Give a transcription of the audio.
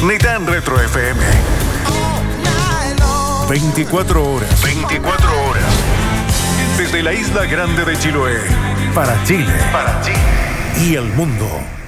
Nitán Retro FM. 24 horas. 24 horas. Desde la isla grande de Chiloé. Para Chile. Para Chile. Y el mundo.